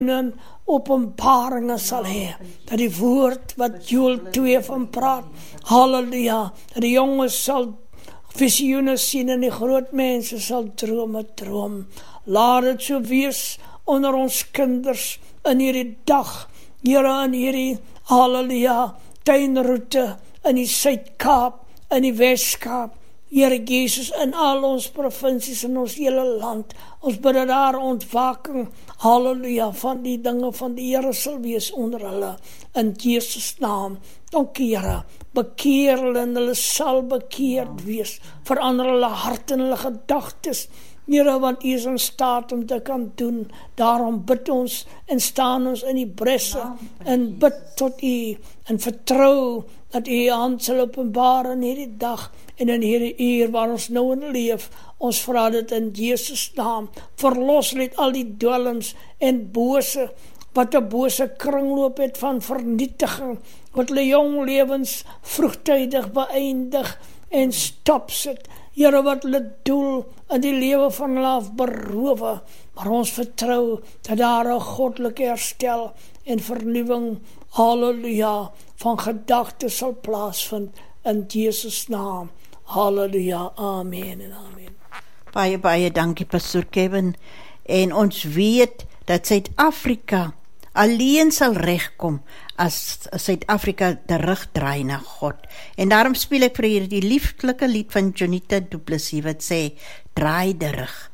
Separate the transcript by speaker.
Speaker 1: en openbaringe sal hê, dat die woord wat Joel 2 van praat, halleluja, dat die jonges sal visioene sien en die groot mense sal drome droom. Laat dit so wees onder ons kinders in hierdie dag, Here, in hierdie, halleluja, tuinroete in die Suid-Kaap, in die Wes-Kaap, Here Jesus, in al ons provinsies, in ons hele land, ons bid dat daar ontwaking, halleluja, van die dinge van die Here sal wees onder hulle, in Jesus naam. Dankie Here, bekeer hulle en hulle sal bekeerd wees, verander hulle hart en hulle gedagtes, Here, want U is in staat om te kan doen. Daarom bid ons en staan ons in die bresse en bid tot U en vertrou dat U hand sal openbaar in hierdie dag en in hierdie uur waar ons nou in leef. Ons vra dit in Jesus naam. Verlos net al die dwelms en bose wat 'n bose kringloop het van vernietiging, wat hulle jong lewens vroegtydig beëindig en stopsit. Here, wat hulle doel in die lewe van hulle beroof, maar ons vertrou dat daar 'n goddelike herstel en vernuwing, halleluja, van gedagtes sal plaasvind in Jesus naam. Halleluja, amen en amen.
Speaker 2: Baie, baie dankie, Pastor Kevin. En ons weet dat Suid-Afrika alleen sal regkom as Suid-Afrika terugdraai na God. En daarom speel ek vir julle die lieflike lied van Jonita Du Plessis wat sê, draai de rug